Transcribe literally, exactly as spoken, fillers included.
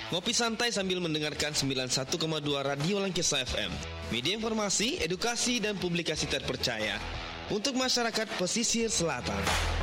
Ngopi santai sambil mendengarkan sembilan puluh satu koma dua Radio Langgesa F M. Media informasi, edukasi, dan publikasi terpercaya untuk masyarakat pesisir selatan.